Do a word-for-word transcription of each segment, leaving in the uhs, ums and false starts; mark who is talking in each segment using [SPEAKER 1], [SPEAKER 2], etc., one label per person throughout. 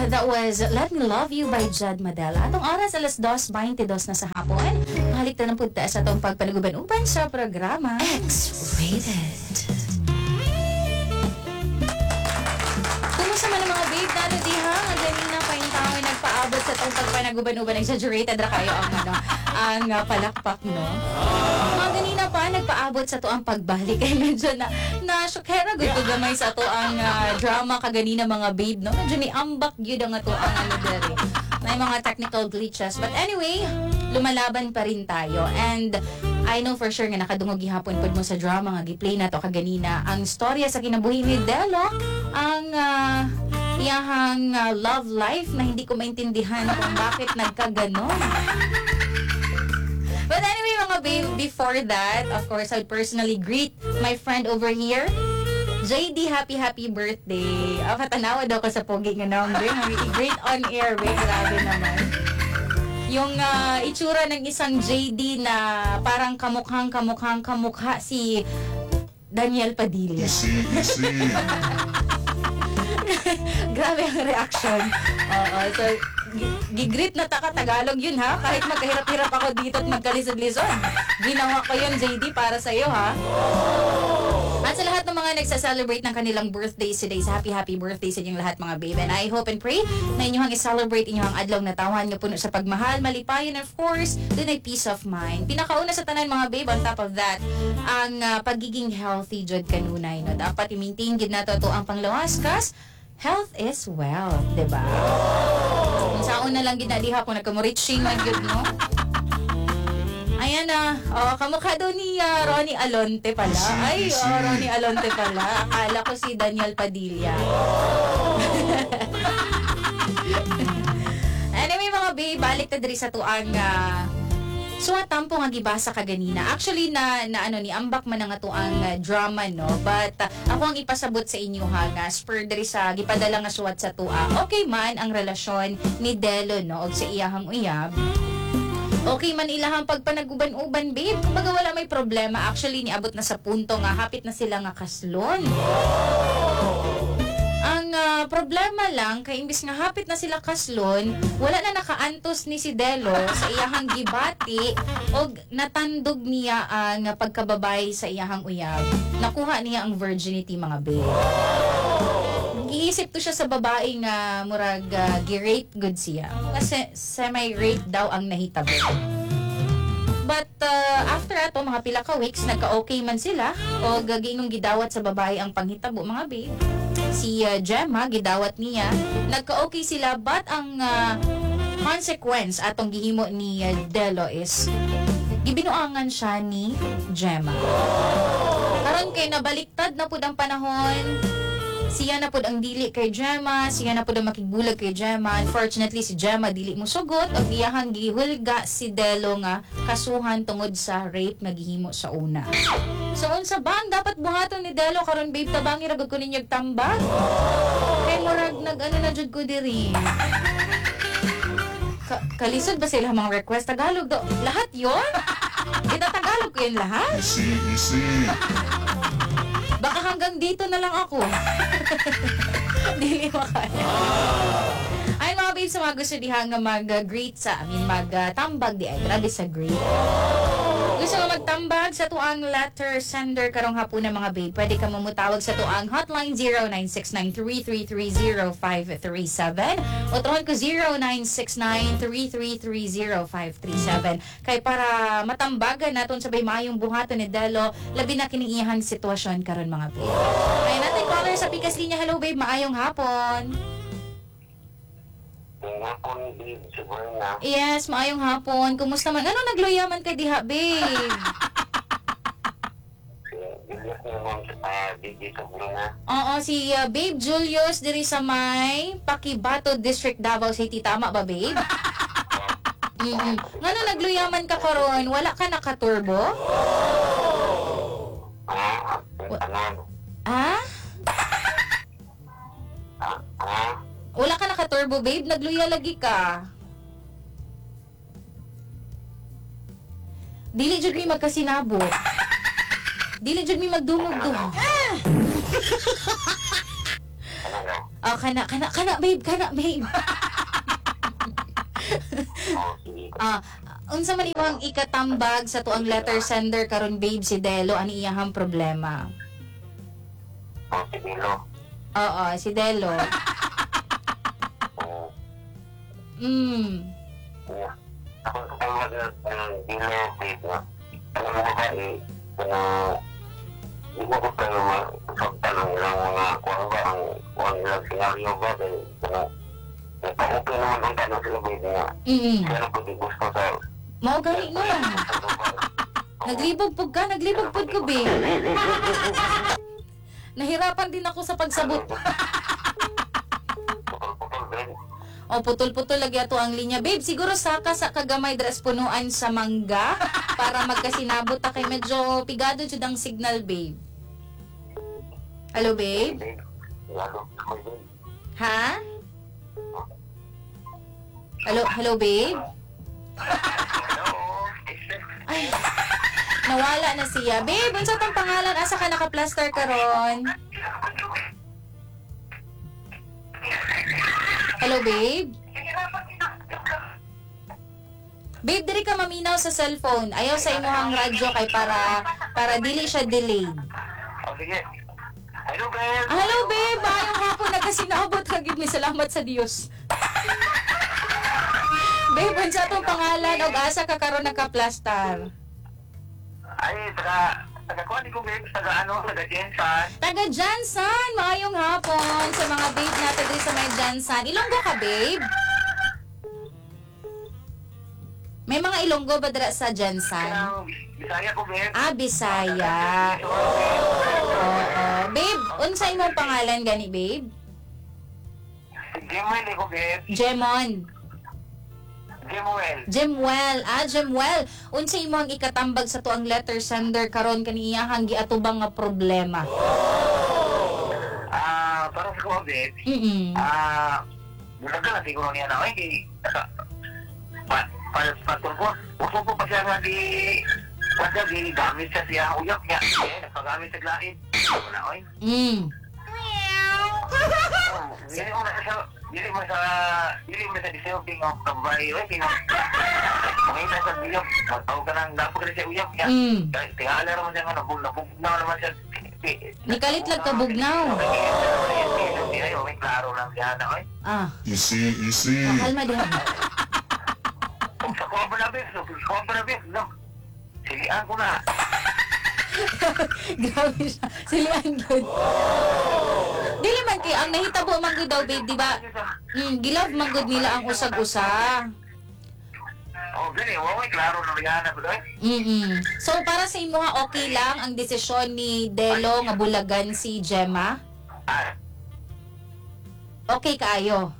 [SPEAKER 1] that was Let Me Love You by Jad Madela. Atong oras alas dos twenty-two na sa hapon. Halik na ng punta sa atong pagpanuguban-uban sa programa X-Rated. Kumusta man ang mga babe na ano diha? Ang ganina pa yung tao ay nagpaabot sa itong pagpanaguban-uban. Exaggerated ra kayo ang ano, ang uh, palakpak, no? Mga ganina pa, nagpaabot sa to ang pagbalik. Ay medyo na, na syokera gusto gamay sa to ang uh, drama kaganina mga babe, no? Medyo ni ambak yun ang to ang ano dere. May mga technical glitches. But anyway, lumalaban pa rin tayo. And I know for sure nga nakadungog gihapon pod mo sa drama nga gi-play na to kaganina. Ang storya sa kinabuhi ni Delo, ang uh, iyahang uh, love life na hindi ko maintindihan kung bakit nagkaganon. But anyway, mga babe, before that, of course, I would personally greet my friend over here. J D, happy, happy birthday. Oh, katanawa daw ko sa pogi nga number. I-greet on air, babe. Grabe naman. Yung uh, itsura ng isang J D na parang kamukhang, kamukhang, kamukha si Daniel Padilla.
[SPEAKER 2] Easy, easy.
[SPEAKER 1] Grabe ang reaction. Oo, so, gigreet na taka Tagalog yun ha. Kahit magkahirap-hirap ako dito at magkalisod-lisod. Ginawa ko yun, J D, para sa'yo ha. At sa lahat ng mga nagsa-celebrate ng kanilang birthdays today, happy happy birthday sa inyong lahat mga babe. And I hope and pray na inyong i-celebrate inyong adlaw na tawan nyo puno sa pagmahal, malipayan, and of course, dun ay peace of mind. Pinakauna sa tanan mga babe, on top of that, ang uh, pagiging healthy jud kanunay. No? Dapat i-maintain gid nato to ang panglawas kas health is wealth, diba? Kung saan na lang ginadiha kung nagkamuritsing man yun, no? Ayan na, oh, kamukha daw ni uh, Ronnie Alonte pala. Ay, oh, Ronnie Alonte pala. Akala ko si Daniel Padilla. Anyway, mga babe, balik na diri sa tuang uh, suwatampo nga gibasa kaganina. Actually, na, na ano ni ambak man nga tuang uh, drama, no? But uh, ako ang ipasabot sa inyo ha, nga spur diri sa gipadala nga suwat sa tua. Okay man ang relasyon ni Delo, no? Og sa iyahang uyab. Okay man ilahang pagpanaguban-uban, babe. Kumbaga wala may problema. Actually, niabot na sa punto nga hapit na sila nga kaslon. Ang uh, problema lang, kay imbis nga hapit na sila kaslon, wala na nakaantos ni si Delo sa iyahang gibati o natandog niya ang pagkababay sa iyahang uyab. Nakuha niya ang virginity, mga babe. Giisip to siya sa babae nga murag uh, gi-rape good siya. Kasi semi-rape daw ang nahitabo. But uh, after ato mga pila ka weeks, nagka-okay man sila o gagingong gidawat sa babae ang panghitabo, mga babe. Si uh, Gemma, gidawat niya, nagka-okay sila, but ang uh, consequence atong gihimo ni uh, Delo is gibinuangan siya ni Gemma. Karon kay nabaliktad na pud ang panahon. Siya na pud ang dili kay Gemma, siya na pud ang makigbulag kay Gemma. Unfortunately, si Gemma dili mo sugot og iyahang gihulga si Delo nga kasuhan tungod sa rape nga gihimo sa una. So unsa ba ang dapat buhaton ni Delo karon, babe? Tabangi ra gud ko ninyog tambag. Kay murag nag-ano na jud ko diri. Ka- kalisod ba sila mga request Tagalog do? Lahat yon? Kita Tagalog ko yun lahat.
[SPEAKER 2] Easy, easy.
[SPEAKER 1] Baka hanggang dito na lang ako. Dili makaya. Ay mga babes, sa mga gusto diha nga mag-greet sa amin, mag-tambag di ay. Grabe sa greet. Gusto nga magtambag sa tuang letter sender karong hapon na mga babe. Pwede ka mamutawag sa tuang hotline zero nine six nine three three three zero five three seven o tuon ko zero nine six nine three three three zero five three seven. Kay para matambagan naton sabay maayong buhaton ni Delo, labi na kiniiyahang sitwasyon karon mga babe. Ay natin caller sa Pikas Linya. Hello babe, maayong hapon. Yes, maayong hapon. Kumusta man? Ano nagluyaman kay diha, babe? Oo, si uh, Babe Julius diri sa may Pakibato District, Davao City. Tama ba, babe? Mm-hmm. Ngano nagluyaman ka karon? Wala ka naka-turbo? Ah? Wala ka naka-turbo, babe? Nagluya lagi ka. Dili jud mi magkasinabot. Dili jud mi magdumog-dumog. Oh, kana, kana, kana, babe, kana, babe.
[SPEAKER 2] Oh, sige.
[SPEAKER 1] Ah, unsa man imong ikatambag sa tuang letter sender karon babe si Delo ani iyahang problema?
[SPEAKER 2] Oh, si Dilo.
[SPEAKER 1] Oo, si Delo.
[SPEAKER 2] Oo.
[SPEAKER 1] Mm.
[SPEAKER 2] Yeah. Ako sa tawag ng Dilo, babe, nga. Ang mga babae, ano, hindi ko ko tayo magpagtanong ng mga kung ba ang kung ilang senaryo ba, kaya ano, nagpa-okay naman ang tanong sila, babe, nga.
[SPEAKER 1] Mm.
[SPEAKER 2] Pero kung di gusto sa
[SPEAKER 1] Mao gani no. Naglibog pug ka, naglibog pud ko babe. Nahirapan din ako sa pagsabot.
[SPEAKER 2] putol-putol, babe.
[SPEAKER 1] O putol-putol lagi ato ang linya. Babe, siguro saka sa kagamay dres punuan sa mangga para magkasinabot ta kay medyo pigado jud ang signal, babe. Hello, babe?
[SPEAKER 2] Babe, lalo ako, babe.
[SPEAKER 1] Ha? Hello, hello, babe?
[SPEAKER 2] Hello?
[SPEAKER 1] Ay, nawala na siya. Babe, unsa tong pangalan? Asa ka naka-plaster karon? Hello, babe? Babe, diri ka maminaw sa cellphone. Ayaw sa imuhang radyo kay para para dili siya delayed.
[SPEAKER 2] Oh, sige. Hello, babe.
[SPEAKER 1] Ah, hello, babe. Maayong hapon nagkasinabot ka gid mi. Salamat sa Dios. Babe, unsa tong pangalan og asa ka karon naka-plaster?
[SPEAKER 2] Ay, taga, taga kuha di ko, babe. Taga ano, taga Jensan.
[SPEAKER 1] Taga Jansan, maayong hapon sa mga babe natin diri sa may Jansan. Ilonggo ka, babe? May mga Ilonggo ba dira sa Jansan?
[SPEAKER 2] Kaya, Bisaya ko, babe.
[SPEAKER 1] Ah, Bisaya. Oo. Babe, unsa imong pangalan gani, babe?
[SPEAKER 2] Jemuel, ko, babe.
[SPEAKER 1] Jemon.
[SPEAKER 2] Jemuel.
[SPEAKER 1] Jemwell. Ah, Jemwell. Unsa imong ikatambag sa tuang letter sender karon kaniyahang giatubang nga problema?
[SPEAKER 2] Ah, para sa ko, babe.
[SPEAKER 1] Mm.
[SPEAKER 2] Ah, bulag ka na siguro niya na. Ay, di, pa, pa, patol ko. Uso ko pa siya nga di, wala, di, gamit siya siya uyap niya. Eh, nagpagamit sa glaid. Wala, oy.
[SPEAKER 1] Mm.
[SPEAKER 2] Dili mo na sa dili mo sa dili mo sa deserving of tambay oy kino. Mangita sa biyo, magtawag ka nang dapat ka siya uyap niya.
[SPEAKER 1] Mm.
[SPEAKER 2] Tingala naman siya nga nabug nabug na naman siya.
[SPEAKER 1] Nikalit lang ka bugnaw.
[SPEAKER 2] Ay, may klaro lang siya na oy.
[SPEAKER 1] Ah,
[SPEAKER 3] Easy, easy.
[SPEAKER 1] kalma diha.
[SPEAKER 2] Kung sa kuha ba na bis, kung sa kuha ba na bis, no. Silian ko na.
[SPEAKER 1] Grabe siya. Silian good. Dili man kay ang nahitabo man gud daw babe, di ba? Mm, gilove man gud nila ang usag-usa.
[SPEAKER 2] Oh, gani, wow, may klaro na riyan ko doy.
[SPEAKER 1] Mm. So para sa imo ha okay lang ang desisyon ni Delo nga bulagan si Gemma?
[SPEAKER 2] Ah,
[SPEAKER 1] Okay kaayo.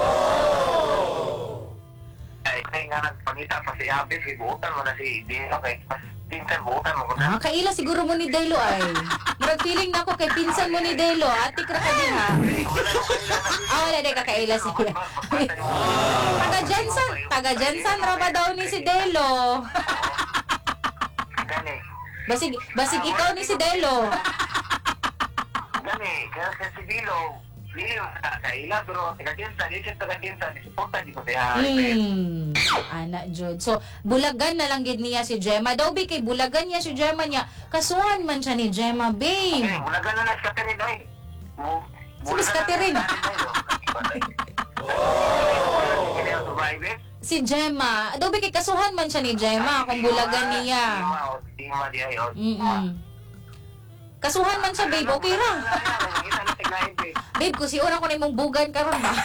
[SPEAKER 2] ay, kaya nga nagpangita pa si Abis, ibuutan mo na si Dino kay Pinsan, buutan mo ko na.
[SPEAKER 1] Ah, kaila siguro mo ni Delo ay. Murag feeling nako kay pinsan mo ni Delo, ati ra ka din ha. Ah, wala di ka kaila siya. Taga Jensen, taga Jensen ra ba daw ni si Delo?
[SPEAKER 2] Gani.
[SPEAKER 1] Basig basig ikaw ni si Delo.
[SPEAKER 2] Gani, kaya sa si Dilo, Dilo, kaila, pero taga-tinsa, di siya taga-tinsa, di suporta, di ko siya.
[SPEAKER 1] Hmm. Ana jud. So bulagan na lang gid niya si Gemma. Daw bi kay bulagan niya si Gemma niya. Kasuhan man siya ni Gemma, babe.
[SPEAKER 2] Gani, bulagan na na si Catherine, oy. Mu-
[SPEAKER 1] Si Miss Catherine. Si Gemma. Daw bi kay kasuhan man siya ni Gemma kung bulagan niya.
[SPEAKER 2] Tima di ay, oh.
[SPEAKER 1] Mm. Kasuhan man siya, babe. Okay ra. Babe, kung si una ko na imong bugan karon ba?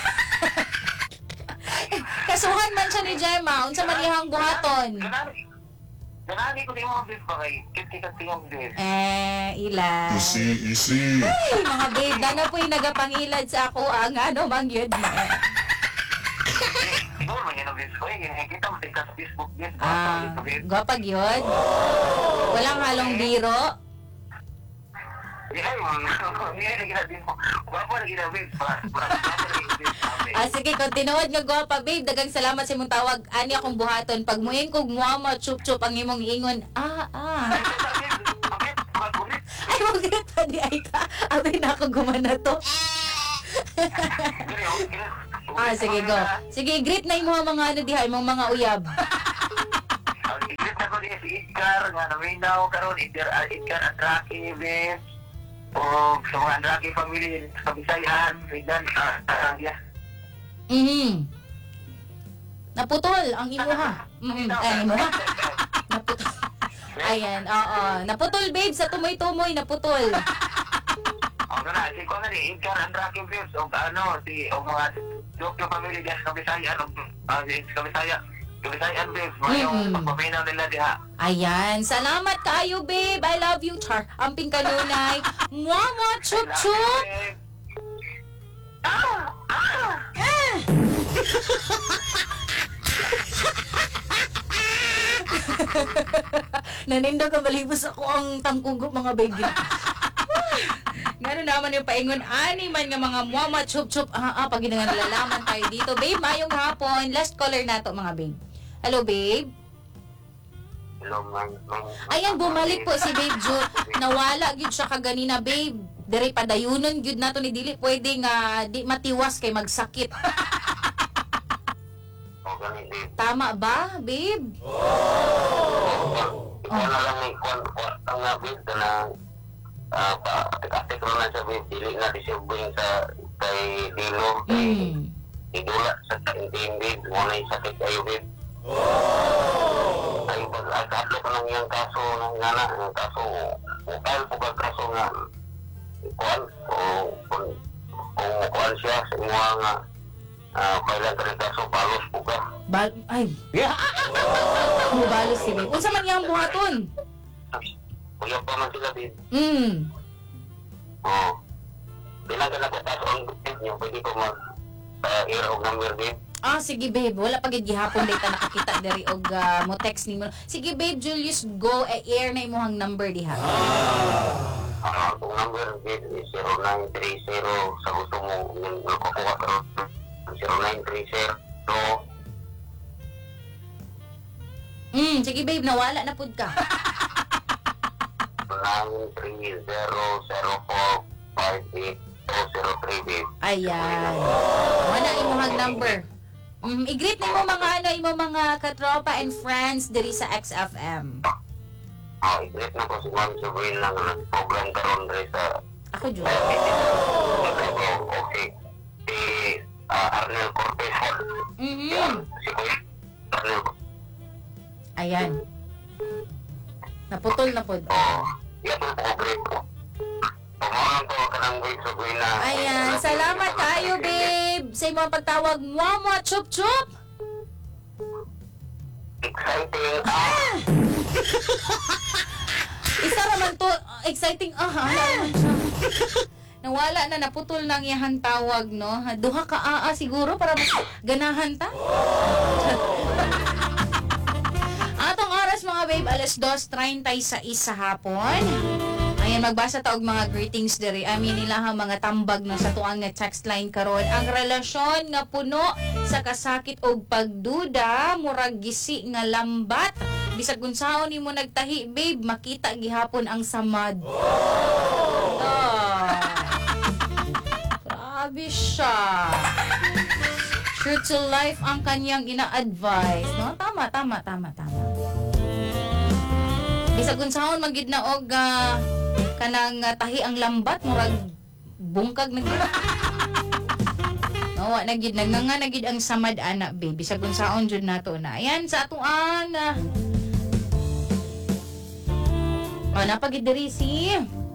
[SPEAKER 1] Kasuhan man siya ni Gemma. Unsa man iyang buhaton?
[SPEAKER 2] Ganani ko di mo bis ba kay kiti ka tingog bis.
[SPEAKER 1] Eh, ila.
[SPEAKER 3] Easy, easy.
[SPEAKER 1] Ay, mga babe, dana po'y nagapangilad sa ako ang ano mang yun na.
[SPEAKER 2] Siguro man yan ang bis ko eh. Kita mo din ka sa Facebook bis.
[SPEAKER 1] Ah, gwapag yun. Walang halong biro.
[SPEAKER 2] Di ay, hindi na ginabis mo. Gwapo na ginabis. Gwapo na ginabis.
[SPEAKER 1] Ah, sige, kung tinuod nga gwapa, babe, dagang salamat sa imong tawag. Ani akong buhaton. Pag muing kog muama, chup-chup ang imong ingon. Ah, ah. Ay, magkita pa di ay ka. Abay na ako gumana to. Ah, sige, go. Sige, greet na yung mga mga ano diha, yung mga uyab.
[SPEAKER 2] Ang iglit na ko niya si Edgar, nga naminaw karon Edgar, uh, Edgar Andrake, Ben. O sa mga Andrake family, sa Bisayan, Ridan, ah, ah, yeah.
[SPEAKER 1] Mhm. Naputol ang imuha. Mhm. Ay, imuha. Naputol. Ayan, oo. Naputol, babe, sa tumoy-tumoy, naputol.
[SPEAKER 2] O na, si ko nga ni Edgar Andrake, Ben. O ano, si, o mga Jokyo family, diya sa Bisayan, o uh, sa Bisayan. Kabisayan, Ben. Mga yung
[SPEAKER 1] Mm-mm.
[SPEAKER 2] pagpaminaw nila diha.
[SPEAKER 1] Ayan, salamat kayo, babe. I love you, Char. Amping kanunay. Mama, chup chup.
[SPEAKER 2] Ah! Ah!
[SPEAKER 1] Naninda ka balibos ako ang tangkugo mga baby. Ngano naman yung paingon ani man nga mga mama chup chup. Ah, ah pag nga nalalaman tayo dito. Babe, mayong hapon. Last caller nato mga babe. Hello, babe.
[SPEAKER 2] Hello, man.
[SPEAKER 1] Ayan, bumalik po si Babe Jo. Nawala gyud siya kaganina, babe. Dire padayunon gyud nato ni dili pwede nga di matiwas kay magsakit.
[SPEAKER 2] O, ganun, babe.
[SPEAKER 1] Tama ba, babe?
[SPEAKER 2] Ikaw na lang may kwan, kwan, ang nga, babe, ka na, ah, pa-atik-atik mo na siya, babe. Dili na disibling sa, kay Dilo, kay
[SPEAKER 1] Mm.
[SPEAKER 2] Idula, sa kaintin, babe. Muna yung sakit kayo, babe. Ay, pag-agado ka ng iyang kaso, ng nga na, ang kaso, ukal po ka kaso nga, kwan, o, kung, kung kwan siya, sa mga nga, ah, kailan ka rin kaso, balos po ka.
[SPEAKER 1] Bal ay. Mubalos si babe. Unsa man yang buhaton?
[SPEAKER 2] Kuya pa man sila, babe.
[SPEAKER 1] Mm.
[SPEAKER 2] Oo. Pinagan ako kaso ang gupit niyo, pwede ko mag, uh, air og number, babe.
[SPEAKER 1] Ah, sige babe, wala pa gid gihapon data nakakita diri og uh, mo text nimo. Sige babe, Julius, go eh, air na imong number diha.
[SPEAKER 2] Ah, ang number, babe, is zero nine three zero. Sa gusto mo, yung nakukuha ka ron, zero nine three zero.
[SPEAKER 1] Mm, sige babe, nawala na pud ka.
[SPEAKER 2] nine three zero zero four five eight two zero three, babe.
[SPEAKER 1] Ayan. Wala imong number. Mm, i-greet nimo mga ano, imo mga katropa and friends diri sa X F M.
[SPEAKER 2] Ah, i-greet na ko si Ma'am Sabrina nga nag-program karon rin sa
[SPEAKER 1] Ako Jud.
[SPEAKER 2] okay. Si ah, Arnel Cortez.
[SPEAKER 1] Mhm.
[SPEAKER 2] Yan, si Kuya Arnel.
[SPEAKER 1] Ayan. Naputol na pod.
[SPEAKER 2] Oh, yan po po great po. Pamahan ko ka ng great Sabrina.
[SPEAKER 1] Ayan, salamat kayo, babe. Sa imong pagtawag, mama, chup chup.
[SPEAKER 2] Exciting. Ah!
[SPEAKER 1] Isa raman to, uh, exciting. Ah, hala naman siya. Nawala na, naputol na ang iyahang tawag, no? Duha ka aa siguro para mas ganahan ta. Atong oras mga babe, alas dos treinta y sais sa hapon. Ayan, magbasa ta og mga greetings diri. Amin nila ha mga tambag no sa tuang nga text line karon. Ang relasyon nga puno sa kasakit og pagduda, murag gisi nga lambat. Bisag unsaon nimo nagtahi, babe, makita gihapon ang samad. Ah. Grabe siya. True to life ang kanyang ina-advise. No? Tama, tama, tama, tama. Bisag unsaon magid na og ah, kanang ah, tahi ang lambat murag bungkag na gid. No, wa na gid naganga na gid ang samad ana babe. Bisag unsaon jud nato na. Ayan sa ato ang uh, oh, napagid diri si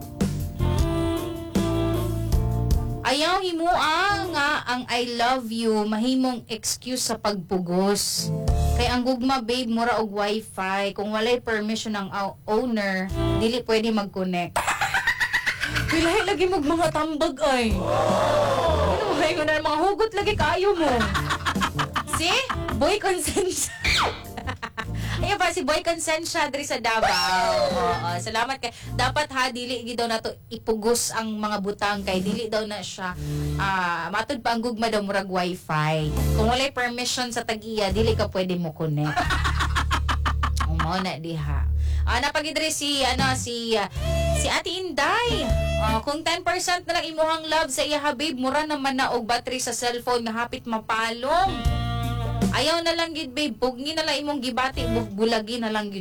[SPEAKER 1] ayaw himuang nga ang I love you mahimong excuse sa pagpugos. Kay ang gugma babe mura og wifi kung walay permission ng o- owner dili pwede mag-connect. Pilay lagi mag mga tambag ay. Ano ay ko na mga hugot lagi kayo mo. Si Boy Consensya. Ayun pa si Boy Consensya diri sa Davao. Oo, salamat kay dapat ha dili gid daw nato ipugos ang mga butang kay dili daw na siya ah matud pa ang gugma daw murag wifi. Kung walay permission sa tag-iya dili ka pwede mo connect. Umo na diha. Ah napagidre si ano si uh, si Si Ate Inday, ah, kung ten percent na lang imuhang love sa iya babe, mura naman na og battery sa cellphone nga hapit mapalong. Ayaw na lang gid babe, pugni na lang imong gibati, bug- bulagi na lang gid